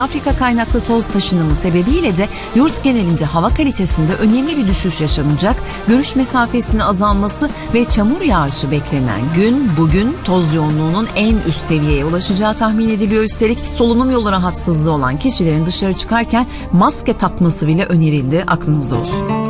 Afrika kaynaklı toz taşınımı sebebiyle de yurt genelinde hava kalitesinde önemli bir düşüş yaşanacak. Görüş mesafesinin azalması ve çamur yağışı beklenen gün bugün toz yoğunluğunun en üst seviyeye ulaşacağı tahmin ediliyor. Üstelik solunum yolu rahatsızlığı olan kişilerin dışarı çıkarken maske takması bile önerildi. Aklınızda olsun.